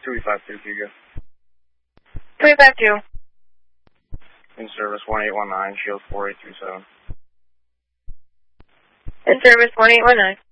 252, Hugo. 352. In service 1819, Shield 4837. In service 1819.